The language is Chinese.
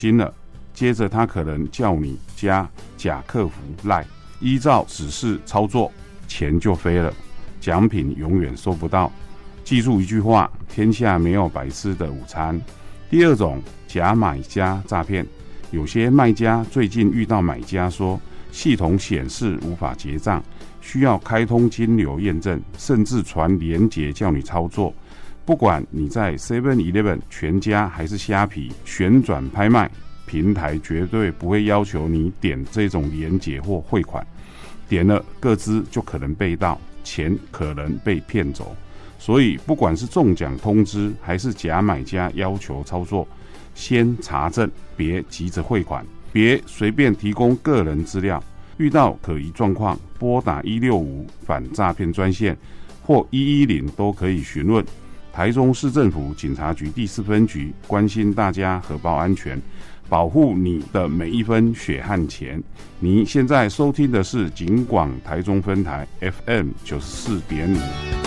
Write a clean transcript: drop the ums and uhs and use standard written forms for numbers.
金了，接着他可能叫你加假客服 LINE， 依照指示操作，钱就飞了，奖品永远收不到。记住一句话，天下没有白吃的午餐。第二种，假买家诈骗。有些卖家最近遇到买家说系统显示无法结账，需要开通金流验证，甚至传连结叫你操作。不管你在 7-Eleven、全家还是虾皮旋转拍卖平台，绝对不会要求你点这种连结或汇款，点了个资就可能被盗，钱可能被骗走。所以不管是中奖通知还是假买家要求操作，先查证，别急着汇款，别随便提供个人资料。遇到可疑状况，拨打165反诈骗专线或110都可以询问。台中市政府警察局第4分局关心大家荷包安全，保护你的每一分血汗钱。你现在收听的是警广台中分台 FM 94.5。